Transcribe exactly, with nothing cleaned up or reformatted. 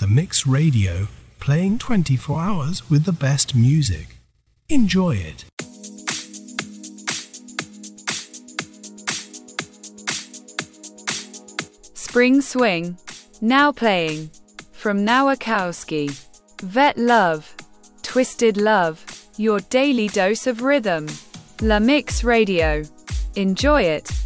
The Mix Radio, playing twenty-four hours with the best music. Enjoy it. Spring Swing, now playing. From Nowakowski. Vet Love. Twisted Love, your daily dose of rhythm. La Mix Radio. Enjoy it.